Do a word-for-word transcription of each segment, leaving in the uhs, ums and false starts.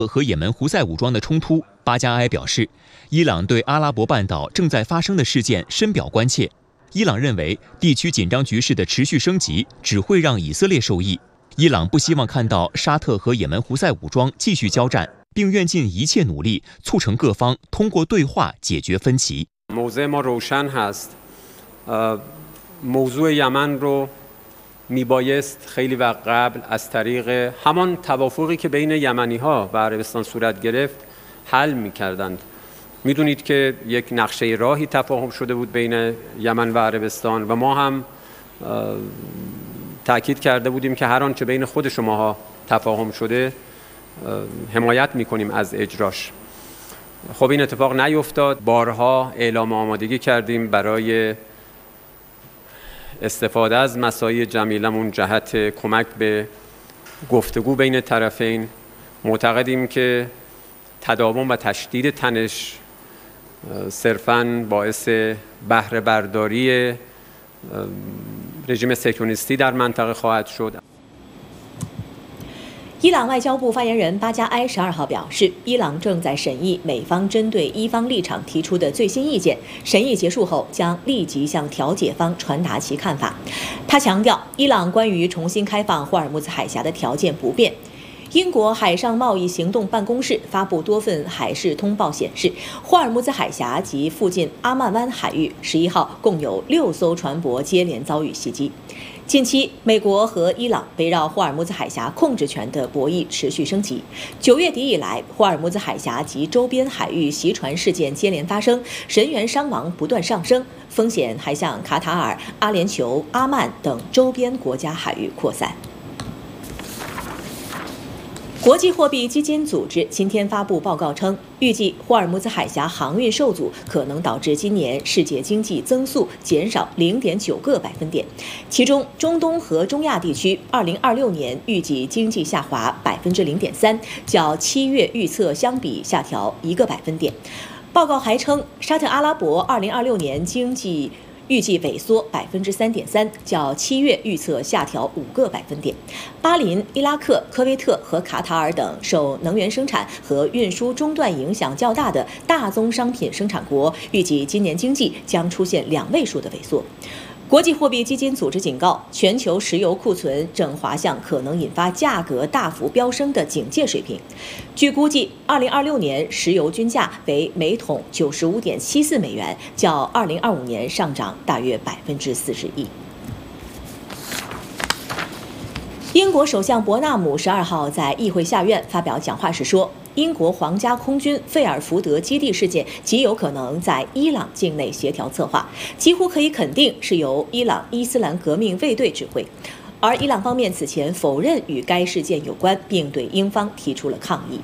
和也门胡塞武装的冲突，巴加埃表示，伊朗对阿拉伯半岛正在发生的事件深表关切。伊朗认为，地区紧张局势的持续升级只会让以色列受益。伊朗不希望看到沙特和也门胡塞武装继续交战，并愿尽一切努力促成各方通过对话解决分歧。 موضع ما روشن هست. موضوع یمن رو میبایست خیلی وقت قبل از طریق همان توافقی که بین یمنی‌ها و عربستان صورت گرفت حل می‌کردند. میدونید که یک نقشه راهی تفاهم شده بود بین یمن و عربستان و ما هم تأکید کرده بودیم که هر آنچه بین خود شماها تفاهم شده حمایت می‌کنیم از اجراش. خب این اتفاق نیفتاد. بارها اعلام آمادگی کردیم برای استفاده از مساعی جمیلمون جهت کمک به گفتگو بین طرفین. معتقدیم که تداوم و تشدید تنش صرفاً باعث بهره برداری رژیم صهیونیستی در منطقه خواهد شد. 伊朗外交部发言人巴加埃十二号表示，伊朗正在审议美方针对伊方立场提出的最新意见，审议结束后将立即向调解方传达其看法。他强调，伊朗关于重新开放霍尔木兹海峡的条件不变。英国海上贸易行动办公室发布多份海事通报显示，霍尔木兹海峡及附近阿曼湾海域十一号共有六艘船舶接连遭遇袭击。近期，美国和伊朗围绕霍尔木兹海峡控制权的博弈持续升级。九月底以来，霍尔木兹海峡及周边海域袭船事件接连发生，人员伤亡不断上升，风险还向卡塔尔、阿联酋、阿曼等周边国家海域扩散。国际货币基金组织今天发布报告称，预计霍尔木兹海峡航运受阻可能导致今年世界经济增速减少 零点九个百分点，其中中东和中亚地区二零二六年预计经济下滑 百分之零点三， 较七月预测相比下调一个百分点。报告还称，沙特阿拉伯二零二六年经济预计萎缩 百分之三点三， 较七月预测下调五个百分点。巴林、伊拉克、科威特和卡塔尔等受能源生产和运输中断影响较大的大宗商品生产国，预计今年经济将出现两位数的萎缩。国际货币基金组织警告，全球石油库存正滑向可能引发价格大幅飙升的警戒水平。据估计，二零二六年石油均价为每桶 九十五点七四美元，较二零二五年上涨大约 百分之四十一。英国首相伯纳姆十二号在议会下院发表讲话时说，英国皇家空军费尔福德基地事件极有可能在伊朗境内协调策划，几乎可以肯定是由伊朗伊斯兰革命卫队指挥。而伊朗方面此前否认与该事件有关，并对英方提出了抗议。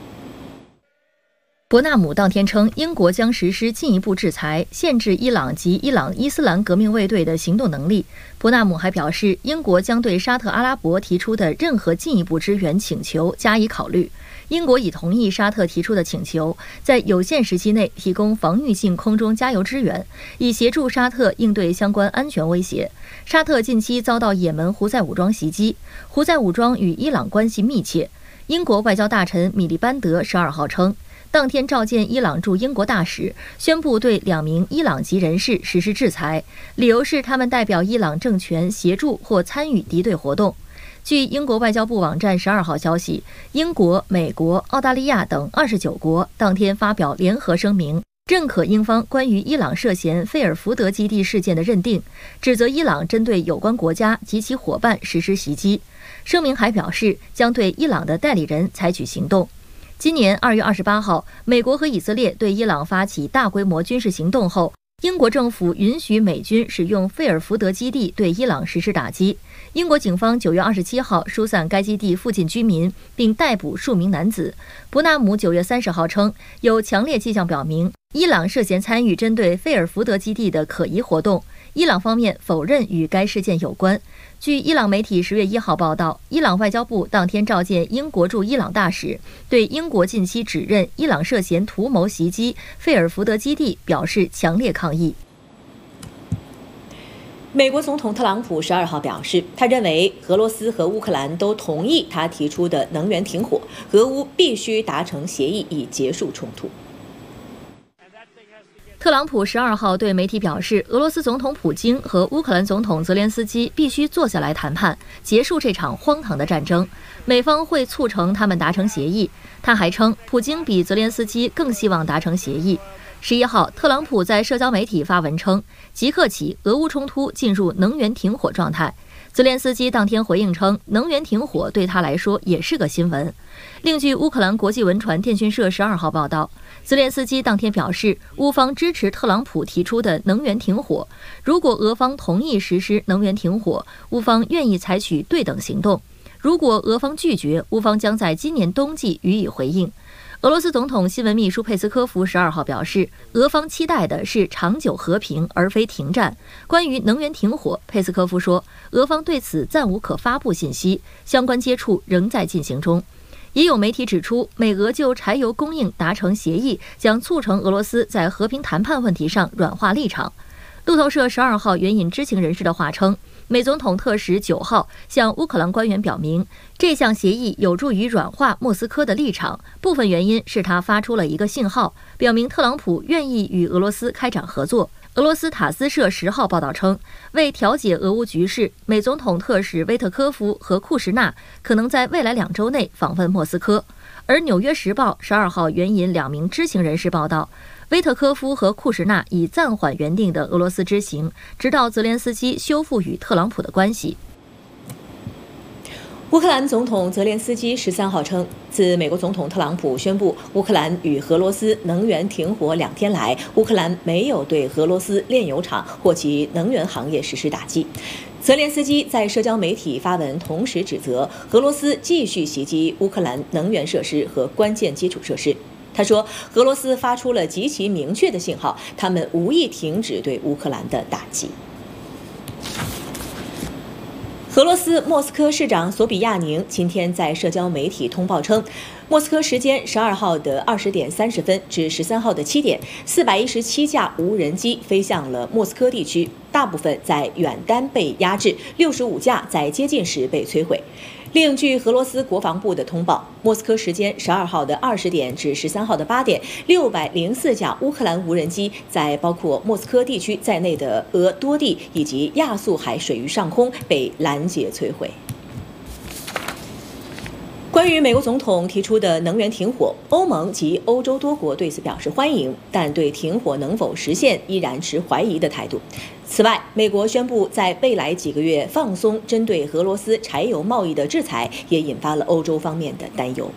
伯纳姆当天称，英国将实施进一步制裁，限制伊朗及伊朗伊斯兰革命卫队的行动能力。伯纳姆还表示，英国将对沙特阿拉伯提出的任何进一步支援请求加以考虑。英国已同意沙特提出的请求，在有限时期内提供防御性空中加油支援，以协助沙特应对相关安全威胁。沙特近期遭到也门胡塞武装袭击，胡塞武装与伊朗关系密切。英国外交大臣米利班德十二号称，当天召见伊朗驻英国大使，宣布对两名伊朗籍人士实施制裁，理由是他们代表伊朗政权协助或参与敌对活动。据英国外交部网站十二号消息，英国、美国、澳大利亚等二十九国当天发表联合声明，认可英方关于伊朗涉嫌费尔福德基地事件的认定，指责伊朗针对有关国家及其伙伴实施袭击。声明还表示，将对伊朗的代理人采取行动。今年二月二十八号，美国和以色列对伊朗发起大规模军事行动后，英国政府允许美军使用费尔福德基地对伊朗实施打击。英国警方九月二十七号疏散该基地附近居民，并逮捕数名男子。伯纳姆九月三十号称，有强烈迹象表明伊朗涉嫌参与针对费尔福德基地的可疑活动。伊朗方面否认与该事件有关。据伊朗媒体十月一号报道，伊朗外交部当天召见英国驻伊朗大使，对英国近期指认伊朗涉嫌图谋袭击费尔福德基地表示强烈抗议。 美国总统特朗普十二号表示，他认为俄罗斯和乌克兰都同意他提出的能源停火，俄乌必须达成协议以结束冲突。 特朗普十二号对媒体表示，俄罗斯总统普京和乌克兰总统泽连斯基必须坐下来谈判，结束这场荒唐的战争。美方会促成他们达成协议。他还称，普京比泽连斯基更希望达成协议。十一号，特朗普在社交媒体发文称，即刻起，俄乌冲突进入能源停火状态。泽连斯基当天回应称，能源停火对他来说也是个新闻。另据乌克兰国际文传电讯社十二号报道，泽连斯基当天表示，乌方支持特朗普提出的能源停火，如果俄方同意实施能源停火，乌方愿意采取对等行动；如果俄方拒绝，乌方将在今年冬季予以回应。俄罗斯总统新闻秘书佩斯科夫十二号表示，俄方期待的是长久和平，而非停战。关于能源停火，佩斯科夫说，俄方对此暂无可发布信息，相关接触仍在进行中。也有媒体指出，美俄就柴油供应达成协议，将促成俄罗斯在和平谈判问题上软化立场。路透社十二号援引知情人士的话称，美总统特使九号向乌克兰官员表明，这项协议有助于软化莫斯科的立场，部分原因是他发出了一个信号，表明特朗普愿意与俄罗斯开展合作。俄罗斯塔斯社十号报道称，为调解俄乌局势，美总统特使威特科夫和库什纳可能在未来两周内访问莫斯科。而纽约时报十二号援引两名知情人士报道，威特科夫和库什纳已暂缓原定的俄罗斯之行，直到泽连斯基修复与特朗普的关系。 乌克兰总统泽连斯基十三号称，自美国总统特朗普宣布乌克兰与俄罗斯能源停火两天来，乌克兰没有对俄罗斯炼油厂或其能源行业实施打击。泽连斯基在社交媒体发文，同时指责俄罗斯继续袭击乌克兰能源设施和关键基础设施。他说，俄罗斯发出了极其明确的信号，他们无意停止对乌克兰的打击。俄罗斯莫斯科市长索比亚宁今天在社交媒体通报称，莫斯科时间十二号的二十点三十分至十三号的七点，四百一十七架无人机飞向了莫斯科地区，大部分在远端被压制，六十五架在接近时被摧毁。另据俄罗斯国防部的通报，莫斯科时间十二号的二十点至十三号的八点，六百零四架乌克兰无人机在包括莫斯科地区在内的俄多地以及亚速海水域上空被拦截摧毁。关于美国总统提出的能源停火，欧盟及欧洲多国对此表示欢迎，但对停火能否实现依然持怀疑的态度。此外，美国宣布在未来几个月放松针对俄罗斯柴油贸易的制裁，也引发了欧洲方面的担忧。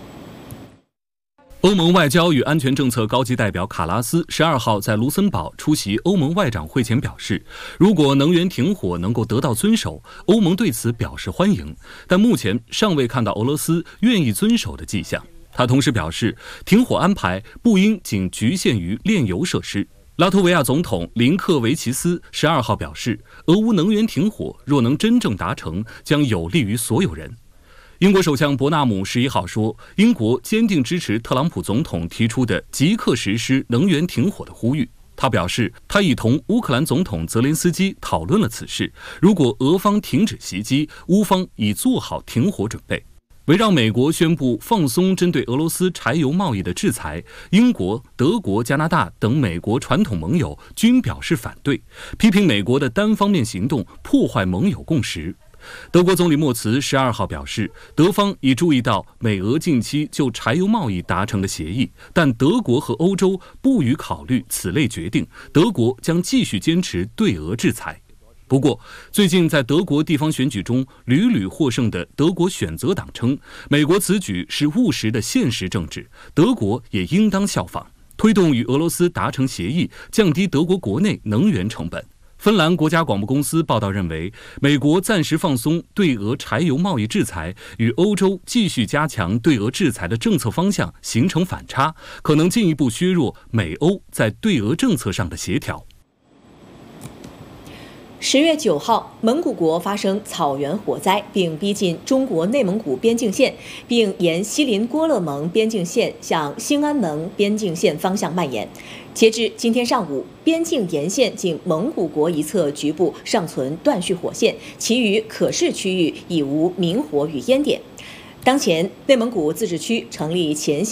欧盟外交与安全政策高级代表卡拉斯十二号在卢森堡出席欧盟外长会前表示，如果能源停火能够得到遵守，欧盟对此表示欢迎，但目前尚未看到俄罗斯愿意遵守的迹象。他同时表示，停火安排不应仅局限于炼油设施。拉脱维亚总统林克维奇斯十二号表示，俄乌能源停火若能真正达成，将有利于所有人。英国首相伯纳姆十一号说，英国坚定支持特朗普总统提出的即刻实施能源停火的呼吁。他表示，他已同乌克兰总统泽连斯基讨论了此事，如果俄方停止袭击，乌方已做好停火准备。围绕美国宣布放松针对俄罗斯柴油贸易的制裁，英国、德国、加拿大等美国传统盟友均表示反对，批评美国的单方面行动破坏盟友共识。德国总理默茨十二号表示，德方已注意到美俄近期就柴油贸易达成的协议，但德国和欧洲不予考虑此类决定，德国将继续坚持对俄制裁。不过，最近在德国地方选举中屡屡获胜的德国选择党称，美国此举是务实的现实政治，德国也应当效仿，推动与俄罗斯达成协议，降低德国国内能源成本。芬兰国家广播公司报道认为，美国暂时放松对俄柴油贸易制裁，与欧洲继续加强对俄制裁的政策方向形成反差，可能进一步削弱美欧在对俄政策上的协调。 十月九号，蒙古国发生草原火灾，并逼近中国内蒙古边境线，并沿锡林郭勒盟边境线向兴安盟边境线方向蔓延。截至今天上午，边境沿线仅蒙古国一侧局部尚存断续火线，其余可视区域已无明火与烟点。当前，内蒙古自治区成立前线